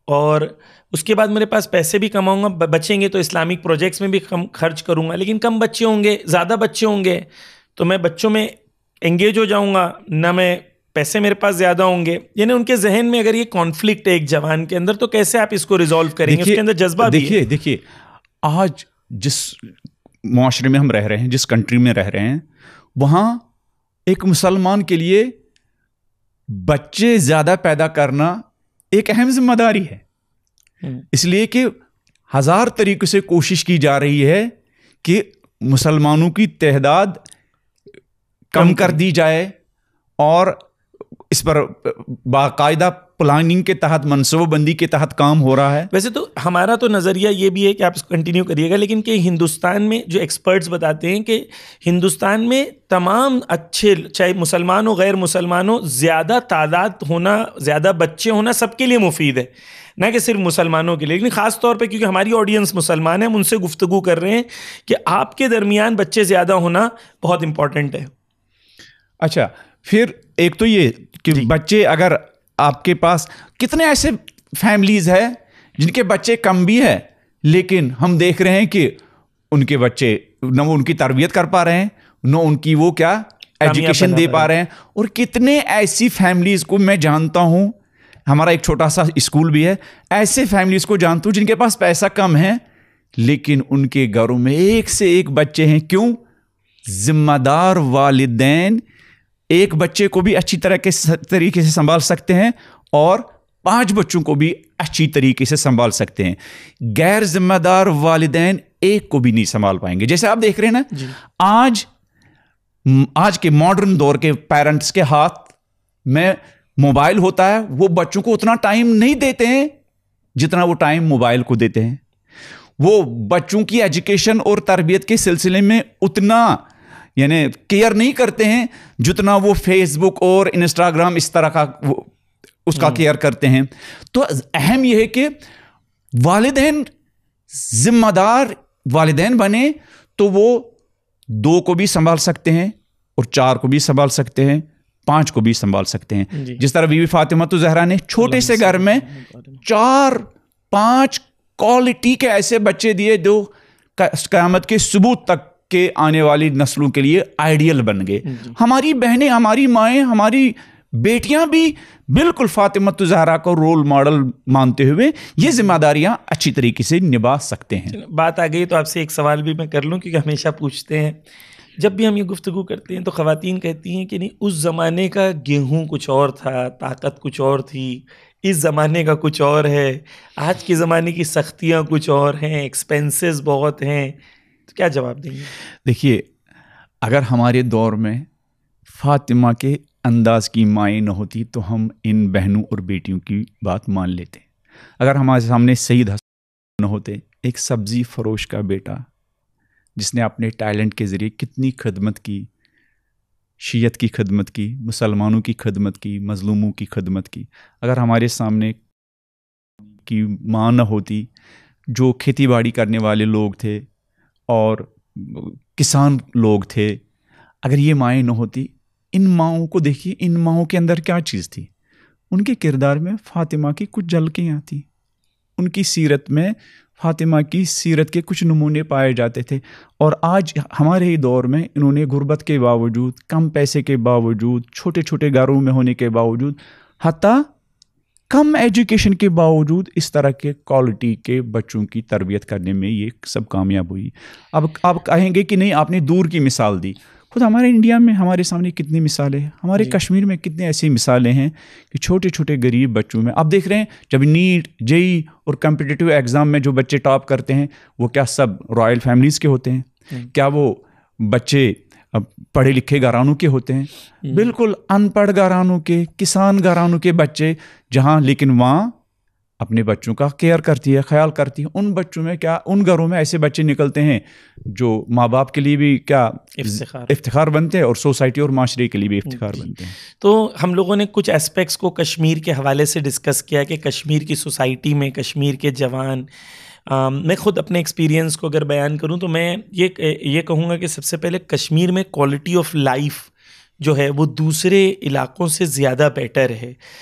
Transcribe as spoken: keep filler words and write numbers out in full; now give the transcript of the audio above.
اور اس کے بعد میرے پاس پیسے بھی کماؤں گا, بچیں گے تو اسلامک پروجیکٹس میں بھی کم خرچ کروں گا, لیکن کم بچے ہوں گے, زیادہ بچے ہوں گے تو میں بچوں میں انگیج ہو جاؤں گا, نہ میں پیسے میرے پاس زیادہ ہوں گے. یعنی ان کے ذہن میں اگر یہ کانفلکٹ ہے ایک جوان کے اندر, تو کیسے آپ اس کو ریزالو کریں گے؟ اس کے اندر جذبہ بھی ہے. دیکھیے دیکھیے آج جس معاشرے میں ہم رہ رہے ہیں, جس کنٹری میں رہ رہے ہیں, وہاں ایک مسلمان کے لیے بچے زیادہ پیدا کرنا ایک اہم ذمہ داری ہے, اس لیے کہ ہزار طریقوں سے کوشش کی جا رہی ہے کہ مسلمانوں کی تعداد کم کر دی جائے, اور اس پر باقاعدہ پلاننگ کے تحت, منصوبہ بندی کے تحت کام ہو رہا ہے. ویسے تو ہمارا تو نظریہ یہ بھی ہے کہ آپ اس کو کنٹینیو کریے گا, لیکن کہ ہندوستان میں جو ایکسپرٹس بتاتے ہیں کہ ہندوستان میں تمام اچھے, چاہے مسلمان ہو غیر مسلمان ہو, زیادہ تعداد ہونا, زیادہ بچے ہونا سب کے لیے مفید ہے, نہ کہ صرف مسلمانوں کے لیے. لیکن خاص طور پہ کیونکہ ہماری آڈینس مسلمان ہے, ہم ان سے گفتگو کر رہے ہیں کہ آپ کے درمیان بچے زیادہ ہونا بہت امپورٹنٹ ہے. اچھا, پھر ایک تو یہ کہ بچے, اگر آپ کے پاس کتنے ایسے فیملیز ہیں جن کے بچے کم بھی ہیں, لیکن ہم دیکھ رہے ہیں کہ ان کے بچے نہ وہ ان کی تربیت کر پا رہے ہیں, نہ ان کی وہ کیا ایجوکیشن دے پا رہے ہیں. اور کتنے ایسی فیملیز کو میں جانتا ہوں, ہمارا ایک چھوٹا سا اسکول بھی ہے, ایسے فیملیز کو جانتا ہوں جن کے پاس پیسہ کم ہے, لیکن ان کے گھروں میں ایک سے ایک بچے ہیں. کیوں؟ ذمہ دار والدین ایک بچے کو بھی اچھی طرح کے طریقے سے سنبھال سکتے ہیں اور پانچ بچوں کو بھی اچھی طریقے سے سنبھال سکتے ہیں. غیر ذمہ دار والدین ایک کو بھی نہیں سنبھال پائیں گے. جیسے آپ دیکھ رہے ہیں نا, جی. آج آج کے ماڈرن دور کے پیرنٹس کے ہاتھ میں موبائل ہوتا ہے, وہ بچوں کو اتنا ٹائم نہیں دیتے ہیں جتنا وہ ٹائم موبائل کو دیتے ہیں. وہ بچوں کی ایجوکیشن اور تربیت کے سلسلے میں اتنا یعنی کیئر نہیں کرتے ہیں جتنا وہ فیس بک اور انسٹاگرام اس طرح کا اس کا کیئر کرتے ہیں. تو اہم یہ ہے کہ والدین ذمہ دار والدین بنے تو وہ دو کو بھی سنبھال سکتے ہیں, اور چار کو بھی سنبھال سکتے ہیں, پانچ کو بھی سنبھال سکتے ہیں. جی. جس طرح بی بی فاطمہ الزہرا نے چھوٹے سے گھر میں چار پانچ کوالٹی کے ایسے بچے دیے جو قیامت کے ثبوت تک کے آنے والی نسلوں کے لیے آئیڈیل بن گئے. جی. ہماری بہنیں, ہماری مائیں, ہماری بیٹیاں بھی بالکل فاطمہ الزہرا کو رول ماڈل مانتے ہوئے یہ ذمہ داریاں اچھی طریقے سے نبھا سکتے ہیں. بات آ گئی تو آپ سے ایک سوال بھی میں کر لوں, کیونکہ ہمیشہ پوچھتے ہیں جب بھی ہم یہ گفتگو کرتے ہیں تو خواتین کہتی ہیں کہ نہیں, اس زمانے کا گیہوں کچھ اور تھا, طاقت کچھ اور تھی, اس زمانے کا کچھ اور ہے, آج کے زمانے کی سختیاں کچھ اور ہیں, ایکسپینسز بہت ہیں. تو کیا جواب دیں گے؟ دیکھیے, اگر ہمارے دور میں فاطمہ کے انداز کی مائیں نہ ہوتی تو ہم ان بہنوں اور بیٹیوں کی بات مان لیتے. اگر ہمارے سامنے سید حسن نہ ہوتے, ایک سبزی فروش کا بیٹا جس نے اپنے ٹیلنٹ کے ذریعے کتنی خدمت کی, شیعت کی خدمت کی, مسلمانوں کی خدمت کی, مظلوموں کی خدمت کی, اگر ہمارے سامنے کی ماں نہ ہوتی جو کھیتی باڑی کرنے والے لوگ تھے اور کسان لوگ تھے, اگر یہ مائیں نہ ہوتی, ان ماؤں کو دیکھیے, ان ماؤں کے اندر کیا چیز تھی. ان کے کردار میں فاطمہ کی کچھ جھلکیاں تھیں, ان کی سیرت میں فاطمہ کی سیرت کے کچھ نمونے پائے جاتے تھے. اور آج ہمارے ہی دور میں انہوں نے غربت کے باوجود, کم پیسے کے باوجود, چھوٹے چھوٹے گھروں میں ہونے کے باوجود, حتیٰ کم ایجوکیشن کے باوجود اس طرح کے کوالٹی کے بچوں کی تربیت کرنے میں یہ سب کامیاب ہوئی. اب آپ کہیں گے کہ نہیں, آپ نے دور کی مثال دی. خود ہمارے انڈیا میں ہمارے سامنے کتنی مثالیں ہیں, ہمارے جی. کشمیر میں کتنے ایسی مثالیں ہیں کہ چھوٹے چھوٹے غریب بچوں میں آپ دیکھ رہے ہیں, جب نیٹ, جے ای اور کمپٹیٹیو ایگزام میں جو بچے ٹاپ کرتے ہیں وہ کیا سب رائل فیملیز کے ہوتے ہیں؟ جی. کیا وہ بچے پڑھے لکھے گھرانوں کے ہوتے ہیں؟ جی. بالکل ان پڑھ گھرانوں کے, کسان گھرانوں کے بچے, جہاں لیکن وہاں اپنے بچوں کا کیئر کرتی ہے, خیال کرتی ہے. ان بچوں میں کیا, ان گھروں میں ایسے بچے نکلتے ہیں جو ماں باپ کے لیے بھی کیا افتخار افتخار بنتے ہیں, اور سوسائٹی اور معاشرے کے لیے بھی افتخار بنتے ہیں. تو ہم لوگوں نے کچھ اسپیکٹس کو کشمیر کے حوالے سے ڈسکس کیا کہ کشمیر کی سوسائٹی میں کشمیر کے جوان, میں خود اپنے ایکسپیرینس کو اگر بیان کروں تو میں یہ یہ کہوں گا کہ سب سے پہلے کشمیر میں کوالٹی آف لائف جو ہے وہ دوسرے علاقوں سے زیادہ بیٹر ہے.